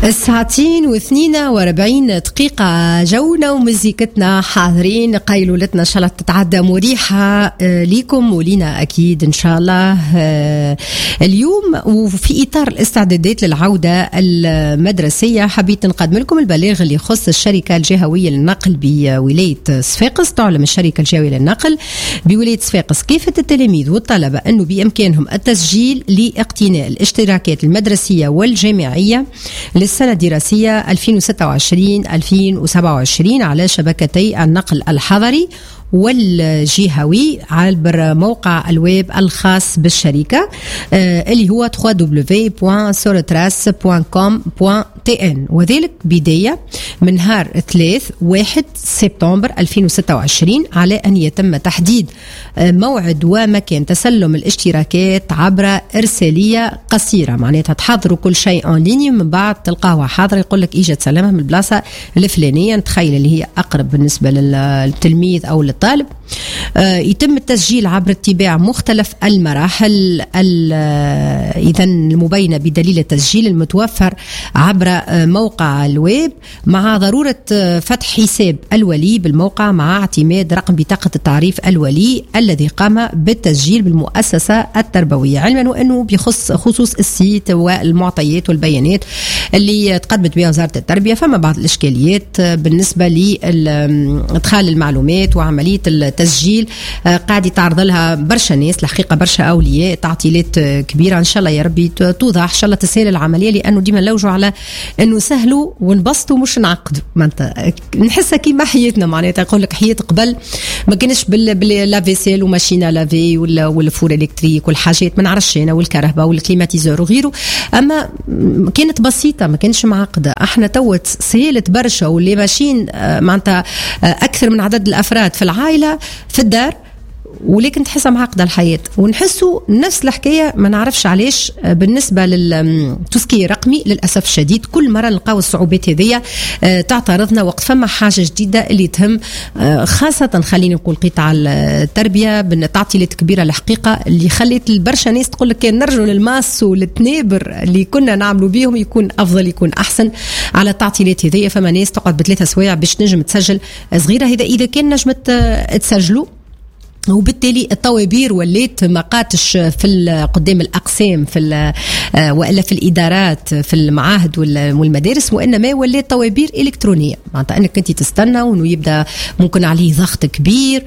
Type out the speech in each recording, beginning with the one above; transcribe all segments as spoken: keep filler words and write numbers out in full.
الساعتين واثنين واربعين دقيقة جونا ومزيكتنا حاضرين. قيلولتنا إن شاء الله تتعدى مريحة ليكم ولينا أكيد إن شاء الله اليوم. وفي إطار الاستعدادات للعودة المدرسية حبيت نقدم لكم البلاغ اللي يخص الشركة الجهوية للنقل بولاية صفاقس. تعلم الشركة الجهوية للنقل بولاية صفاقس كافة التلاميذ والطلبة أنه بإمكانهم التسجيل لاقتناء الاشتراكات المدرسية والجامعية السنة الدراسية ألفين وستة وعشرين ألفين وسبعة وعشرين على شبكتي النقل الحضري والجهوي عبر موقع الويب الخاص بالشركة آه اللي هو دبليو دبليو دبليو دوت سورتراس دوت كوم دوت تي ان، وذلك بداية من نهار ثلاث واحد سبتمبر ألفين وستة وعشرين على أن يتم تحديد آه موعد ومكان تسلم الاشتراكات عبر إرسالية قصيرة. معناتها تحضروا كل شيء اون ليني، من بعد تلقاوها حاضر يقول لك إجا تسلمها من البلاصة الفلانية، نتخيل اللي هي أقرب بالنسبة للتلميذ أو طالب. آه يتم التسجيل عبر اتباع مختلف المراحل إذن المبينة بدليل التسجيل المتوفر عبر آه موقع الويب، مع ضرورة آه فتح حساب الولي بالموقع مع اعتماد رقم بطاقة التعريف الولي الذي قام بالتسجيل بالمؤسسة التربوية، علما وأنه بخص خصوص السيت والمعطيات والبيانات اللي تقدمت بها وزارة التربية فما بعض الإشكاليات بالنسبة لإدخال المعلومات وعملية التسجيل. قاعد يتعرض لها برشا ناس الحقيقة، برشا أولياء، تعطيلات كبيرة. إن شاء الله يا ربي توضح، إن شاء الله تسهل العملية، لأنه ديما نلوجوا على أنه سهلوا ونبسطوا مش نعقدوا. معناتها نحسها كيما حياتنا، معناتها يقول لك حياة قبل ما كانش باللافيسيل وماشينة لافي ولا والفور إلكتريك والحاجات ما نعرفش أنا والكهرباء والكليماتيزور وغيره، أما كانت بسيطة ما كانش معقدة. احنا توت سهلت برشا واللي ماشيين معناتها أكثر من عدد الأفراد في العائلة في الدار، ولكن تحسها معقدة الحياة. ونحسوا نفس الحكاية ما نعرفش علاش بالنسبة للتسكير الرقمي. للأسف الشديد كل مرة نلقاو الصعوبات هذه تعترضنا وقت فما حاجة جديدة اللي تهم خاصة خليني نقول قطاع التربية بالتعطيلات كبيرة الحقيقة اللي خلت البرشا ناس تقول لك كان نرجعوا للماس والتنابر اللي كنا نعملوا بيهم يكون أفضل يكون أحسن. على التعطيلات هذه فما ناس تقعد بثلاثة سوايع باش نجم تسجل صغيرة هذا إذا كان نجمت تسجلوا، وبالتالي الطوابير وليت ما قاتش في قدام الأقسام في وإلا في الإدارات في المعاهد والمدارس، وإنما وليت طوابير إلكترونية، معناتها أنك كنت تستنى وإنه يبدأ ممكن عليه ضغط كبير.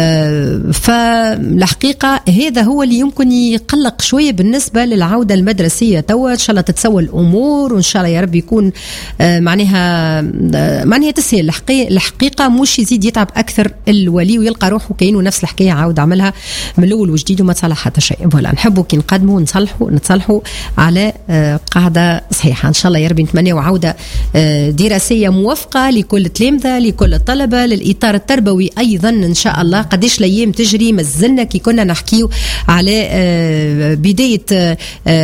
فالحقيقة هذا هو اللي يمكن يقلق شوية بالنسبة للعودة المدرسية توا. إن شاء الله تتسوى الأمور وإن شاء الله يا رب يكون معناها معناها تسهل. الحقيقة مش يزيد يتعب أكثر الولي ويلقى روحه كأنه نفس الحكاية عاود عملها من الأول وجديد وما تصلح حتى شيء. فوالا نحبوا كي نقدموا نصلحوا نتصلحوا على قاعدة صحيحة إن شاء الله يا ربي. نتمنى عودة دراسية موفقة لكل التلامذة لكل الطلبة، للإطار التربوي أيضا إن شاء الله. قديش الأيام تجري مازلنا كي كنا نحكيو على بداية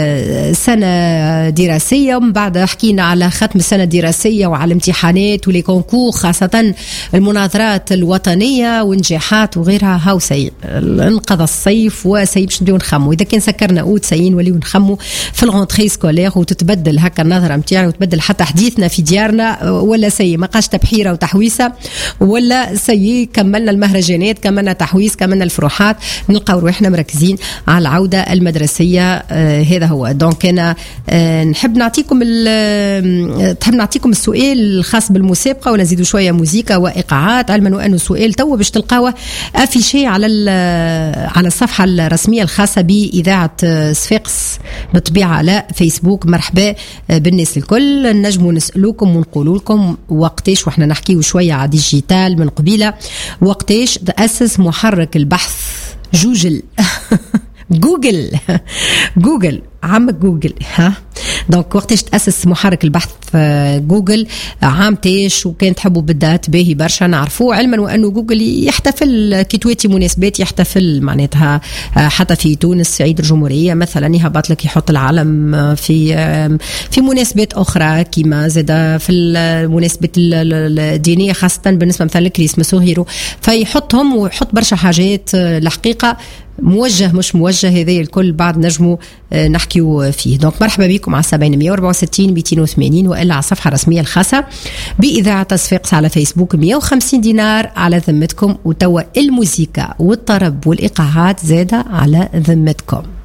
سنة دراسية ومن بعد حكينا على ختم السنة الدراسية وعلى امتحانات وليكونكور خاصة المناظرات الوطنية ونجاحات وغيرها. هاو سي انقضى الصيف وسي باش نبداو نخمو. اذا كان سكرنا اوت سي نوليو نخمو في الغونتري سكولير وتتبدل هكا النظره نتاعنا وتبدل حتى حديثنا في ديارنا، ولا سي ما قاش تبحيره وتحويسه، ولا سي كملنا المهرجانات كملنا تحويس كملنا الفروحات، نلقاو روحنا مركزين على العوده المدرسيه. آه هذا هو. دونك انا آه نحب نعطيكم تحب نعطيكم السؤال الخاص بالمسابقه ولا نزيدوا شويه موسيقى وايقاعات، علما وانه سؤال تو باش تلقاوه في شيء على على الصفحة الرسمية الخاصة بإذاعة صفاقس بالطبيعة على فيسبوك. مرحبا بالناس الكل، نجموا نسألوكم ونقولوا لكم وقتاش، وإحنا نحكيه شوية على ديجيتال من قبيلة، وقتاش تأسس محرك البحث جوجل جوجل جوجل عم جوجل ها. دونك وقتاش تأسس محرك البحث جوجل، عام تاش، وكان تحبوا بالذات باهي برشا نعرفوه، علما وأنه جوجل يحتفل كتواتي مناسبات، يحتفل معناتها حتى في تونس عيد الجمهورية مثلا يهبط لك يحط العلم في في مناسبات أخرى كما زاد في المناسبات الدينية خاصة بالنسبة مثلا للكريسماس وغيره، فيحطهم ويحط برشا حاجات الحقيقة موجه مش موجه، هذا الكل بعد نجموا نحكيو فيه. دونك مرحبا بكم على الخاصة بين مية وأربعة وستين مئتين وثمانين، وإلا على الصفحة الرسمية الخاصة بإذاعة صفاقس على فيسبوك. مية وخمسين دينار على ذمتكم، وتوا الموسيقى والطرب والإيقاعات زادة على ذمتكم.